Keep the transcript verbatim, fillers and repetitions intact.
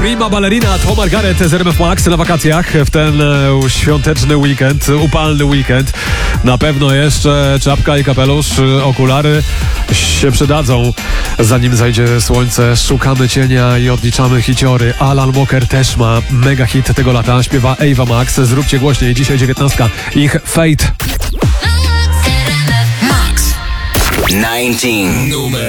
Prima Ballerina to Margaret z R M F Max na wakacjach w ten e, świąteczny weekend, upalny weekend. Na pewno jeszcze czapka i kapelusz, okulary się przydadzą, zanim zajdzie słońce. Szukamy cienia i odliczamy hiciory. Alan Walker też ma mega hit tego lata. Śpiewa Ava Max. Zróbcie głośniej. Dzisiaj dziewiętnastka. Ich Fate. Max dziewiętnaście.